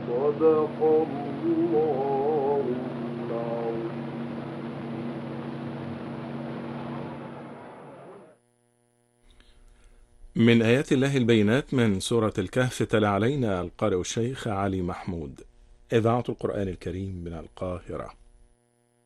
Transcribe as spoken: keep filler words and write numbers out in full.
صدق الله العظيم. من آيات الله البينات من سورة الكهف تلا علينا القارئ الشيخ علي محمود. إذاعة القرآن الكريم من القاهرة.